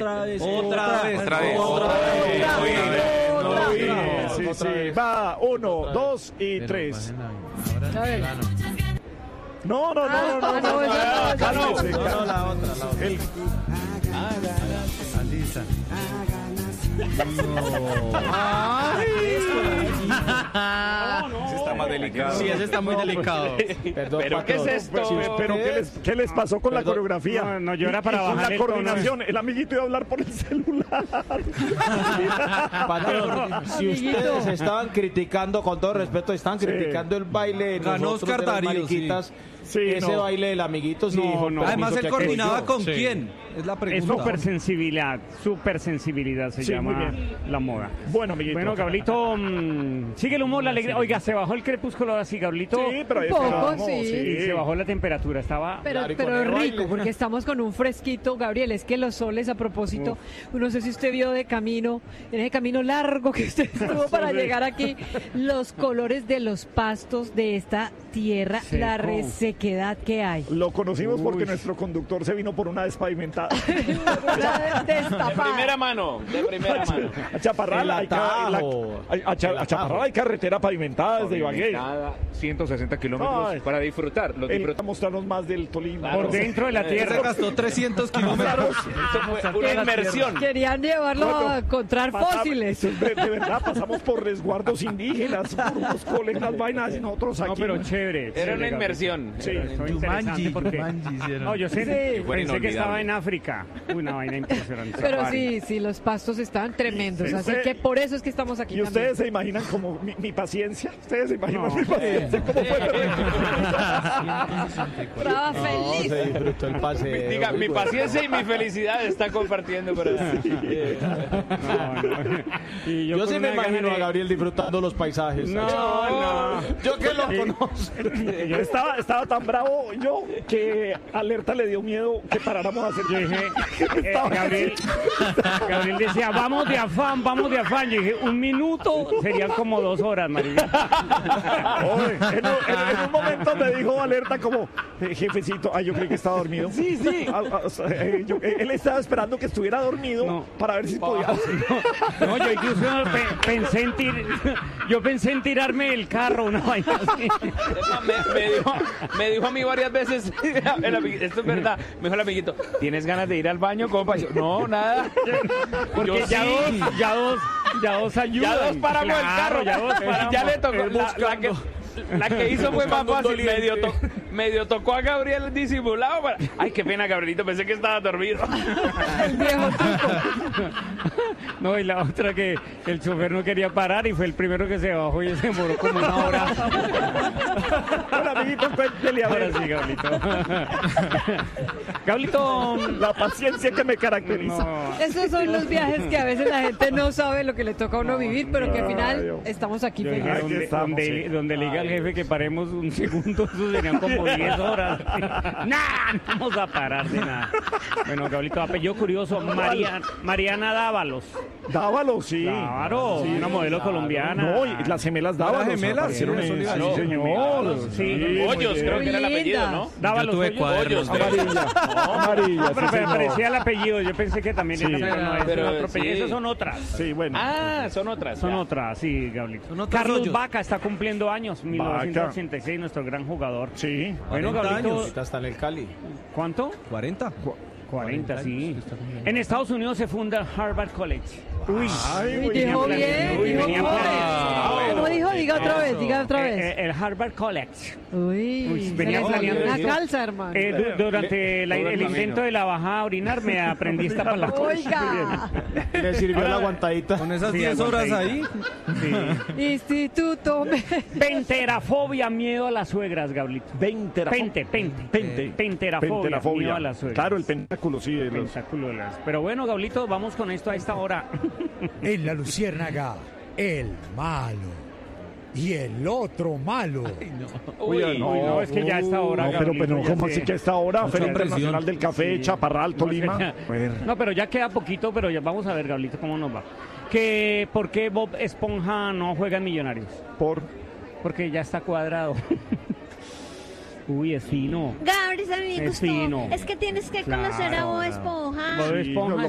Sí. Va, 1, 2 y 3. A ver. No. La otra. Alisa. Ese está más delicado. Sí, ese está muy delicado. Perdón, ¿Pero qué es esto? Pero ¿qué les pasó con la coreografía? No, yo era para Y con bajar la el tono. coordinación. El amiguito iba a hablar por el celular. Patrón, si ustedes estaban criticando, con todo respeto, están criticando el baile de Ganó nosotros, Oscar de las Darío, mariquitas, Sí, ese no. baile del amiguito, sí. No. Además, él coordinaba con Sí. quién. Es la Es pregunta. supersensibilidad se Sí, muy llama bien. la moda. Bueno, amiguito. Bueno, Gablito, sigue el humor, la alegría. Oiga, se bajó el crepúsculo así, Gablito. Sí, pero Un poco, vamos, sí. Y se bajó la temperatura, estaba... Pero Claro, y con es el rico, baile. porque estamos con un fresquito, Gabriel. Es que los soles, a propósito, no sé si usted vio de camino, en ese camino largo que usted estuvo para llegar aquí, los colores de los pastos de esta tierra, Seco. la resequedad que hay. Lo conocimos porque Uy. nuestro conductor se vino por una despavimentada. Una De destapada. primera mano. A Chaparral, El hay, atajo. a Chaparral hay carretera pavimentada desde Ibagué. 160 kilómetros Ay. para disfrutar. Lo Él disfruta. mostrarnos más del Tolima. Por dentro de la Se tierra. gastó 300 kilómetros. Esto fue una inmersión. Querían llevarlo Bueno, a encontrar fósiles. De verdad, pasamos por resguardos indígenas, por unos colegas, vainas, y nosotros aquí. No, pero chévere. Era chévere, una Gablito. inmersión. Sí. Fue interesante porque... No, yo sé, Sí. Fue pensé que estaba inolvidable. en África. Una vaina impresionante. Pero Safari. sí, los pastos estaban tremendos. Sí, Así sí. que por eso es que estamos aquí ¿Y también. ustedes se imaginan como mi paciencia? ¿Ustedes se imaginan No. mi paciencia? ¿Cómo fue terrible? Estaba feliz. Se disfrutó el paseo. Diga, mi paciencia y mi felicidad está compartiendo. Pero... No. Y Yo con sí me una gana imagino de- a Gabriel disfrutando los paisajes. No. Yo que lo conozco. Yo estaba tan bravo yo que Alerta le dio miedo que paráramos a hacer. Yo dije, Gabriel decía, vamos de afán. Yo dije, 1 minuto serían como 2 horas, marica. Oye, en un momento me dijo Alerta como, jefecito, yo creí que estaba dormido. Sí. Él estaba esperando que estuviera dormido No. para ver si podía. No, yo incluso pensé en tirarme del carro, una vaina así. Me dijo a mí varias veces, esto es verdad, me dijo el amiguito, ¿tienes ganas de ir al baño, compa? Yo, no, nada. Porque Yo ya sí. dos ayudan. Ya dos paramos el carro, Ya dos paramos. ya le tocó. La que hizo fue más fácil, medio tocó a Gabriel disimulado. Ay, qué pena, Gabrielito, pensé que estaba dormido. El viejo truco. No, y la otra que el chofer no quería parar y fue el primero que se bajó y se demoró como 1 hora. Bueno, amiguito, cuéntele a Ahora ver. sí, Gablito. Gablito, La paciencia que me caracteriza. no. Esos son los viajes que a veces la gente no sabe lo que le toca a uno vivir, pero que al final estamos aquí Yo dije, felices. Aquí estamos, sí. donde le diga al jefe que paremos 1 segundo, eso serían como 10 horas. ¡Nah! No vamos a parar de nada. Bueno, Gablito, apellido curioso, Mariana Dávalos. Dávalos, sí. Claro, una modelo colombiana. No, y las gemelas Dávalos. gemelas? aparecieron Sí, en- eso sí, iba a decir. señor. Sí, Hoyos, creo que era el apellido, ¿no? Dávalos. Yo tuve Hoyos. cuadernos. Amarilla. Amarilla, No, sí, pero me señor. parecía el apellido. Yo pensé que también Sí. era, pero no es Pero otro apellido. sí. Esas son otras. Sí, bueno. Ah, son otras. Son ya. otras, sí, Gablito. Son otros Carlos hoyos. Vaca está cumpliendo años, 1986, nuestro gran jugador. Sí. Bueno, 40 Gablito, años. Ahorita está en el Cali. ¿cuánto? 40. 40, sí. Está cumpliendo. En Estados Unidos se funda Harvard College. Uy, Ay, Uy, muy dijo bien. bien, Uy, dijo venía joven. planeando. ¿Cómo dijo? Diga otra vez, diga otra vez. El Harvard College. Uy, se venía le salió planeando una esto. calza, hermano. Durante todo el el camino. intento de la bajada a orinar me aprendí esta palabra. Oiga, Le sirvió la aguantadita. Con esas Sí, 10 horas ahí. Sí. Instituto. Penterafobia, miedo a las suegras, Gablito. Pente. Penterafobia, Penterafobia. miedo a las suegras. Claro, el pentáculo, sí. de los- Pentáculo de las- Pero bueno, Gablito, vamos con esto a esta hora. En la Luciérnaga, el malo. Y el otro malo. Uy, Uy, no, es que ya a esta hora, No, pero Gablito, ya ¿cómo se- así que a esta hora? Mucha Feria presión. Internacional del Café, Chaparral, Tolima. No, pero ya queda poquito, pero ya vamos a ver, Gablito, cómo nos va. ¿Por qué Bob Esponja no juega en Millonarios? Porque ya está cuadrado. Uy, es fino. Gabriel, a mí me Es gustó. fino. Es que tienes que conocer a Claro, Bob claro. Esponja. Bob Sí, Esponja lo